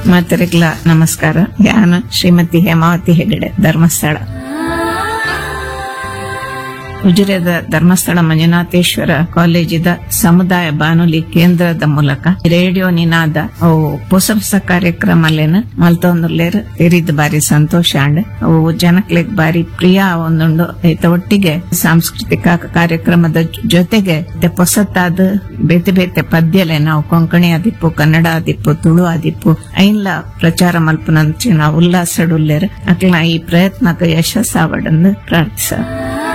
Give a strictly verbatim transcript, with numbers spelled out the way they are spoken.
ಮಾತರಿಗ್ಲ ನಮಸ್ಕಾರ. ಯಾನ ಶ್ರೀಮತಿ ಹೇಮಾವತಿ ಹೆಗಡೆ, ಧರ್ಮಸ್ಥಳ. ಉಜಿರೆದ ಧರ್ಮಸ್ಥಳ ಮಂಜುನಾಥೇಶ್ವರ ಕಾಲೇಜಿದ ಸಮುದಾಯ ಬಾನುಲಿ ಕೇಂದ್ರದ ಮೂಲಕ ರೇಡಿಯೋ ನಿನಾದ ಅವು ಹೊಸ ಹೊಸ ಕಾರ್ಯಕ್ರಮಲೇನ ಮಲ್ತೊಂದುಲ್ಲೇರ್ ತಿರಿದ್ ಬಾರಿ ಸಂತೋಷ ಅಂಡ್ ಅವು ಜನಕ್ಲೆಗ್ ಬಾರಿ ಪ್ರಿಯ ಒಂದುಂಡು. ಐತ ಒಟ್ಟಿಗೆ ಸಾಂಸ್ಕೃತಿಕ ಕಾರ್ಯಕ್ರಮದ ಜೊತೆಗೆ ಹೊಸತಾದ ಬೇತೆ ಬೇತೆ ಪದ್ಯಲೆ ನಾವು ಕೊಂಕಣಿ ಆದಿಪ್ಪು, ಕನ್ನಡ ಆದಿಪ್ಪು, ತುಳು ಆದಿಪ್ಪು ಐನ್ಲ ಪ್ರಚಾರ ಮಲ್ಪನಂಚಿನ ಉಲ್ಲಾಸಡುಲ್ಲೇರ್ ಅಕ್ಲ ಈ ಪ್ರಯತ್ನಕ್ಕೆ ಯಶಸ್ಸಾವಡಂದು ಪ್ರಾರ್ಥಿಸ.